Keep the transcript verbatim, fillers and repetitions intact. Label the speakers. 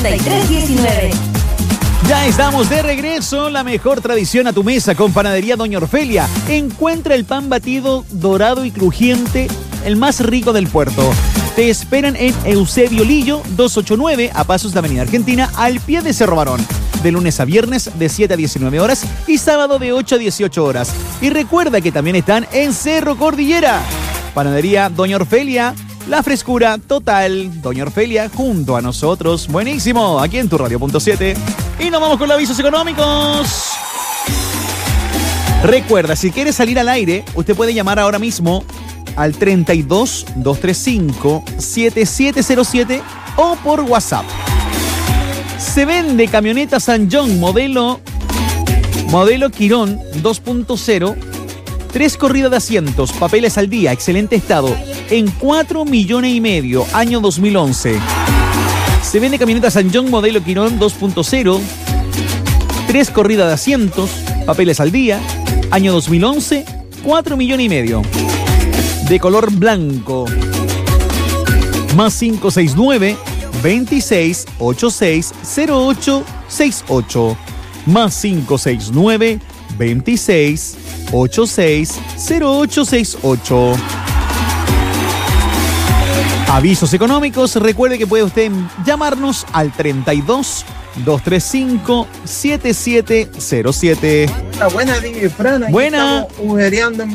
Speaker 1: y tres diecinueve.
Speaker 2: Ya estamos de regreso, la mejor tradición a tu mesa con Panadería Doña Orfelia. Encuentra el pan batido dorado y crujiente, el más rico del puerto. Te esperan en Eusebio Lillo, doscientos ochenta y nueve, a pasos de Avenida Argentina, al pie de Cerro Barón. De lunes a viernes, de siete a diecinueve horas y sábado de ocho a dieciocho horas. Y recuerda que también están en Cerro Cordillera. Panadería Doña Orfelia, la frescura total. Doña Orfelia junto a nosotros. Buenísimo, aquí en tu radio punto siete. Y nos vamos con los avisos económicos. Recuerda, si quiere salir al aire, usted puede llamar ahora mismo al treinta y dos, doscientos treinta y cinco, setenta y siete cero siete o por WhatsApp. Se vende camioneta San John modelo, modelo Quirón dos punto cero, tres corridas de asientos, papeles al día, excelente estado, en cuatro millones y medio, año dos mil once. Se vende camioneta San John modelo Quirón dos punto cero, tres corridas de asientos, papeles al día, año dos mil once, cuatro millones y medio. De color blanco. Más cinco seis nueve, veintiséis ochenta y seis cero ocho sesenta y ocho. Más cinco seis nueve, veintiséis ochenta y seis cero ocho sesenta y ocho. Avisos económicos. Recuerde que puede usted llamarnos al treinta y dos, doscientos treinta y cinco, setenta y siete cero siete.
Speaker 3: Buena, Fran.
Speaker 2: Buena.
Speaker 3: Estamos